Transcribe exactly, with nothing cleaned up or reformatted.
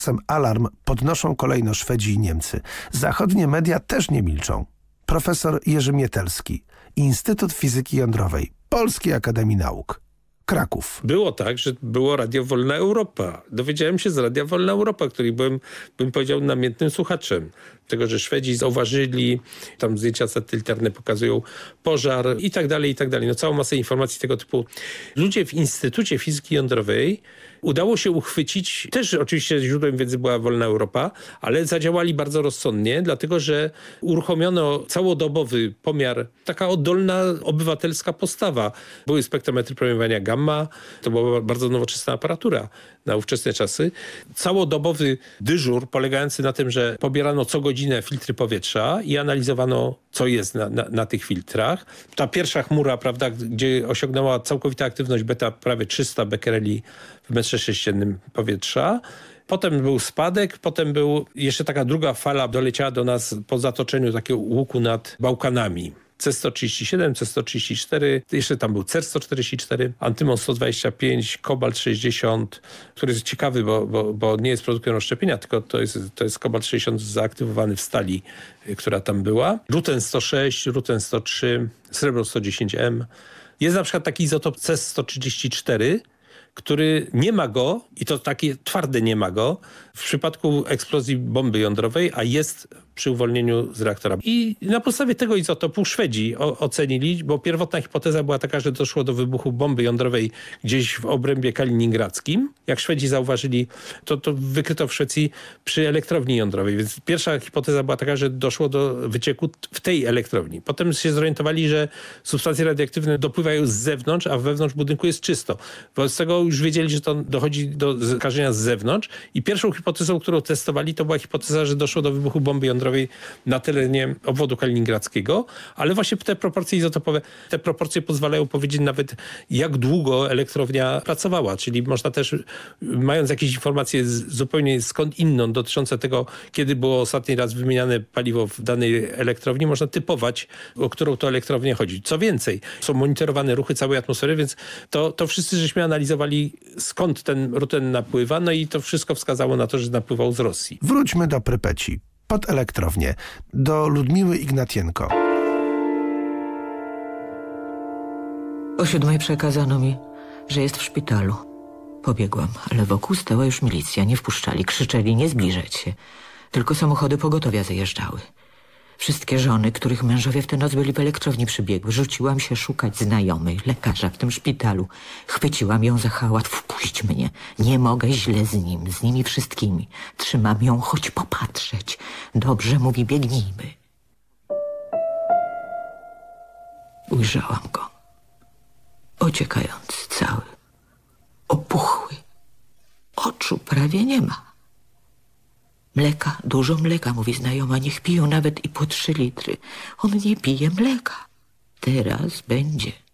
Alarm podnoszą kolejno Szwedzi i Niemcy. Zachodnie media też nie milczą. Profesor Jerzy Mietelski, Instytut Fizyki Jądrowej Polskiej Akademii Nauk. Kraków. Było tak, że było Radio Wolna Europa. Dowiedziałem się z Radia Wolna Europa, który byłem, bym powiedział, namiętnym słuchaczem. Tego, że Szwedzi zauważyli, tam zdjęcia satelitarne pokazują pożar i tak dalej, i tak dalej. No całą masę informacji tego typu. Ludzie w Instytucie Fizyki Jądrowej udało się uchwycić, też oczywiście źródłem wiedzy była Wolna Europa, ale zadziałali bardzo rozsądnie, dlatego że uruchomiono całodobowy pomiar, taka oddolna, obywatelska postawa. Były spektrometry promieniowania gamma, to była bardzo nowoczesna aparatura na ówczesne czasy. Całodobowy dyżur polegający na tym, że pobierano co godzinę filtry powietrza i analizowano, co jest na, na, na tych filtrach. Ta pierwsza chmura, prawda, gdzie osiągnęła całkowita aktywność beta prawie trzysta bekereli w metrze sześciennym powietrza. Potem był spadek, potem był jeszcze taka druga fala, doleciała do nas po zatoczeniu takiego łuku nad Bałkanami. C sto trzydzieści siedem, C sto trzydzieści cztery, jeszcze tam był C sto czterdzieści cztery, Antymon sto dwadzieścia pięć, Kobalt sześćdziesiąt, który jest ciekawy, bo, bo, bo nie jest produktem rozszczepienia, tylko to jest, to jest Kobalt sześćdziesiąt zaaktywowany w stali, która tam była. Ruten sto sześć, Ruten sto trzy, Srebro sto dziesięć M. Jest na przykład taki izotop C sto trzydzieści cztery, który nie ma go, i to takie twarde nie ma go, w przypadku eksplozji bomby jądrowej, a jest przy uwolnieniu z reaktora. I na podstawie tego izotopu Szwedzi o, ocenili, bo pierwotna hipoteza była taka, że doszło do wybuchu bomby jądrowej gdzieś w obrębie kaliningradzkim. Jak Szwedzi zauważyli, to, to wykryto w Szwecji przy elektrowni jądrowej. Więc pierwsza hipoteza była taka, że doszło do wycieku w tej elektrowni. Potem się zorientowali, że substancje radioaktywne dopływają z zewnątrz, a wewnątrz budynku jest czysto. Wobec tego już wiedzieli, że to dochodzi do zakażenia z zewnątrz i pierwszą hipotezą, którą testowali, to była hipoteza, że doszło do wybuchu bomby jądrowej na terenie obwodu kaliningradzkiego, ale właśnie te proporcje izotopowe, te proporcje pozwalają powiedzieć nawet, jak długo elektrownia pracowała, czyli można też, mając jakieś informacje zupełnie skąd inną dotyczące tego, kiedy było ostatni raz wymieniane paliwo w danej elektrowni, można typować, o którą to elektrownię chodzi. Co więcej, są monitorowane ruchy całej atmosfery, więc to, to wszyscy żeśmy analizowali, skąd ten ruten napływa, no i to wszystko wskazało na to, że napływał z Rosji. Wróćmy do Prypeci. Pod elektrownię. Do Ludmiły Ignatienko. O siódmej przekazano mi, że jest w szpitalu. Pobiegłam, ale wokół stała już milicja. Nie wpuszczali, krzyczeli nie zbliżać się. Tylko samochody pogotowia zajeżdżały. Wszystkie żony, których mężowie w tę noc byli w elektrowni, przybiegły. Rzuciłam się szukać znajomych, lekarza w tym szpitalu. Chwyciłam ją za hałat. Wpuść mnie. Nie mogę źle z nim, z nimi wszystkimi. Trzymam ją, choć popatrzeć. Dobrze, mówi, biegnijmy. Ujrzałam go. Ociekający cały. Opuchły. Oczu prawie nie ma. Mleka, dużo mleka, mówi znajoma, niech piją nawet i po trzy litry. On nie pije mleka. Teraz będzie.